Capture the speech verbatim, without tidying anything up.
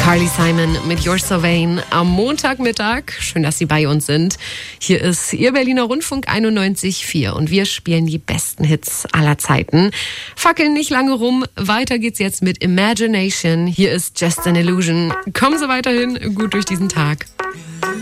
Carly Simon mit You're So Vain am Montagmittag. Schön, dass Sie bei uns sind. Hier ist Ihr Berliner Rundfunk einundneunzig Komma vier und wir spielen die besten Hits aller Zeiten. Fackeln nicht lange rum. Weiter geht's jetzt mit Imagination. Hier ist Just an Illusion. Kommen Sie weiterhin gut durch diesen Tag.